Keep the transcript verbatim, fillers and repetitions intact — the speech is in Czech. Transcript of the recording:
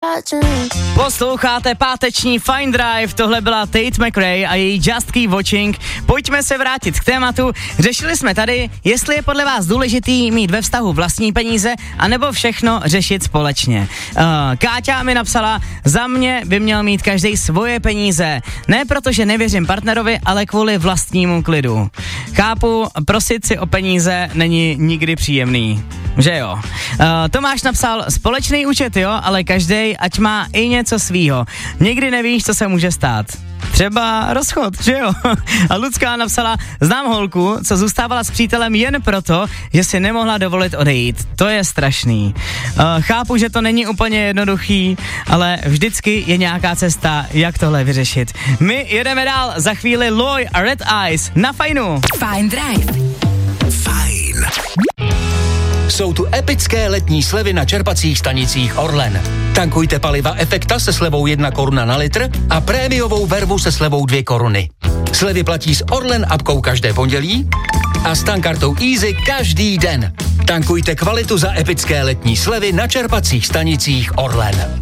Posloucháte páteční Fine Drive, tohle byla Tate McRae a její Just Keep Watching. Pojďme se vrátit k tématu. Řešili jsme tady, jestli je podle vás důležitý mít ve vztahu vlastní peníze, anebo všechno řešit společně. Uh, Káťa mi napsala, za mě by měl mít každý svoje peníze. Ne proto, že nevěřím partnerovi, ale kvůli vlastnímu klidu. Chápu, prosit si o peníze není nikdy příjemný. Že jo. Uh, Tomáš napsal, společný účet jo, ale každej ať má i něco svýho. Nikdy nevíš, co se může stát. Třeba rozchod, že jo? A Lucka napsala, znám holku, co zůstávala s přítelem jen proto, že si nemohla dovolit odejít. To je strašný. Uh, chápu, že to není úplně jednoduchý, ale vždycky je nějaká cesta, jak tohle vyřešit. My jedeme dál, za chvíli Loy a Red Eyes na Fajnu. Fine Drive. Fajn. Jsou tu epické letní slevy na čerpacích stanicích Orlen. Tankujte paliva Efekta se slevou jedna koruna na litr a prémiovou vervu se slevou dvě koruny. Slevy platí s Orlen appkou každé pondělí a s tankartou Easy každý den. Tankujte kvalitu za epické letní slevy na čerpacích stanicích Orlen.